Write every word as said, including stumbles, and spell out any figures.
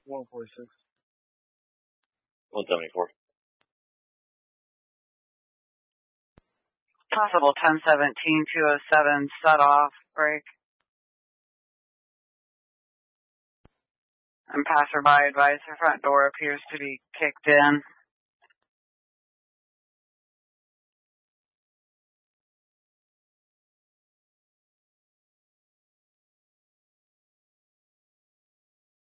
one forty-six. one seventy-four. Possible ten seventeen, two oh seven, set off, break. And passerby advice, her front door appears to be kicked in.